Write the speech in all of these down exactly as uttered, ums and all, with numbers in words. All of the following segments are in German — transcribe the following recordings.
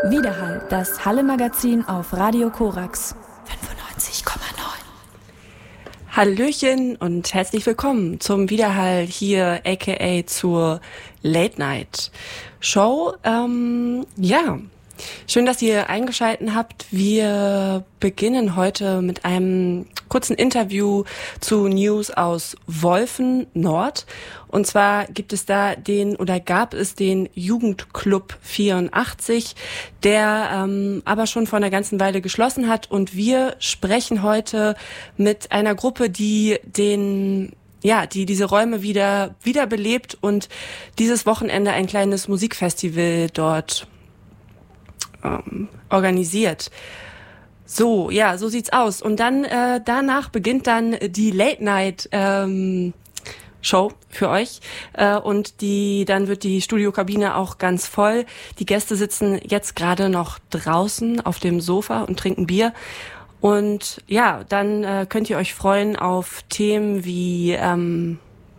Widerhall, das Halle-Magazin auf Radio Korax fünfundneunzig Komma neun. Hallöchen und herzlich willkommen zum Widerhall hier, aka zur Late Night Show. Ähm, ja, schön, dass ihr eingeschaltet habt. Wir beginnen heute mit einem kurzen Interview zu News aus Wolfen Nord. Und zwar gibt es da den, oder gab es den Jugendclub vierundachtzig, der ähm, aber schon vor einer ganzen Weile geschlossen hat. Und wir sprechen heute mit einer Gruppe, die den, ja, die diese Räume wieder wiederbelebt und dieses Wochenende ein kleines Musikfestival dort ähm, organisiert. So, ja, so sieht's aus. Und dann äh, danach beginnt dann die Late Night ähm, Show für euch äh, und die dann wird die Studiokabine auch ganz voll. Die Gäste sitzen jetzt gerade noch draußen auf dem Sofa und trinken Bier. Und ja, dann äh, könnt ihr euch freuen auf Themen wie ähm,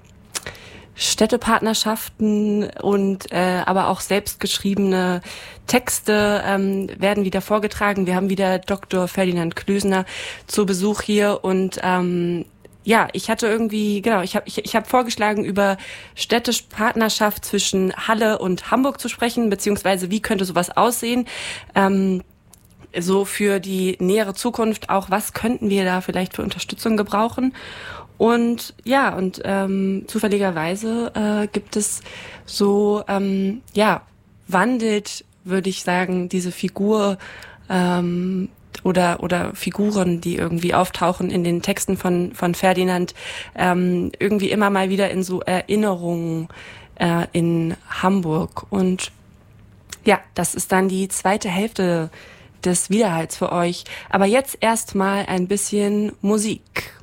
Städtepartnerschaften und äh, aber auch selbstgeschriebene Texte ähm, werden wieder vorgetragen. Wir haben wieder Doktor Ferdinand Klüsener zu Besuch hier und ähm, ja, ich hatte irgendwie, genau, ich habe ich, ich hab vorgeschlagen, über städtische Partnerschaft zwischen Halle und Hamburg zu sprechen, beziehungsweise wie könnte sowas aussehen, ähm, so für die nähere Zukunft auch, was könnten wir da vielleicht für Unterstützung gebrauchen. Und ja, und ähm, zufälligerweise äh, gibt es so, ähm, ja, wandelt, würde ich sagen, diese Figur ähm, oder oder Figuren, die irgendwie auftauchen in den Texten von von Ferdinand, ähm, irgendwie immer mal wieder in so Erinnerungen äh, in Hamburg. Und ja, das ist dann die zweite Hälfte des Widerhalls für euch. Aber jetzt erstmal ein bisschen Musik.